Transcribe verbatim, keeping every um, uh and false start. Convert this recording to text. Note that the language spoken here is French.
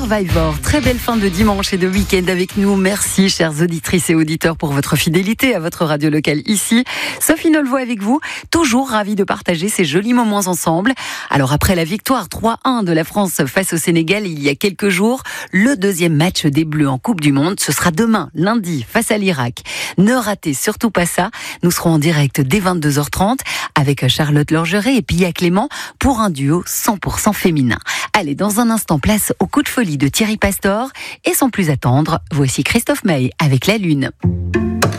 Survivor. Très belle fin de dimanche et de week-end avec nous. Merci, chères auditrices et auditeurs, pour votre fidélité à votre radio locale ici. Sophie Nolvoix avec vous, toujours ravie de partager ces jolis moments ensemble. Alors, après la victoire trois un de la France face au Sénégal il y a quelques jours, le deuxième match des Bleus en Coupe du Monde, ce sera demain, lundi, face à l'Irak. Ne ratez surtout pas ça. Nous serons en direct dès vingt-deux heures trente avec Charlotte Lorgeret et Pia Clément pour un duo cent pour cent féminin. Allez, dans un instant, place au coup de folie de Thierry Pastor. Et sans plus attendre, voici Christophe Maé avec La Lune.